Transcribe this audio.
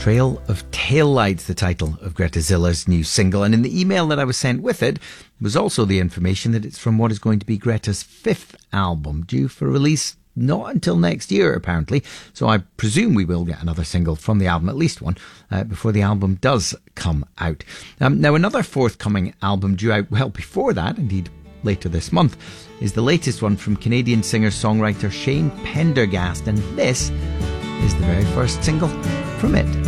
Trail of Taillights, the title of Greta Zilla's new single. And in the email that I was sent with it was also the information that it's from what is going to be Greta's 5th album, due for release not until next year, apparently. So I presume we will get another single from the album, at least one, before the album does come out. Now, another forthcoming album due out well before that, indeed later this month, is the latest one from Canadian singer-songwriter Shane Pendergast, and this is the very first single from it.